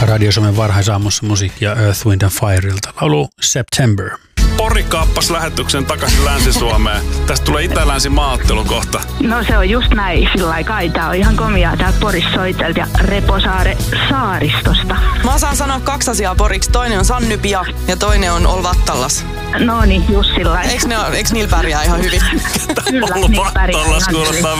Radio Suomen varhaisaamussa musiikkia Earth, Wind and Fireilta. Laulu September. Pori kaappasi lähetyksen takaisin Länsi-Suomeen. Tästä tulee Itä-Länsi-maaottelu kohta. No se on just näin, sillä kai. Tää on ihan komiaa täältä Porissa soitelta ja Reposaare saaristosta. Mä osaan sanoa 2 asiaa poriksi. Toinen on Sannypia ja toinen on Olvattallas. No niin, just sillä. Eiks niillä pärjää ihan hyvin? Kyllä, niillä pärjää ihan hyvin. Kuulostaa